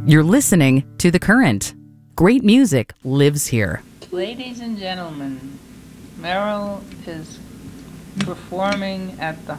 You're listening to The Current. Great music lives here. Ladies and gentlemen, Meryl is performing at the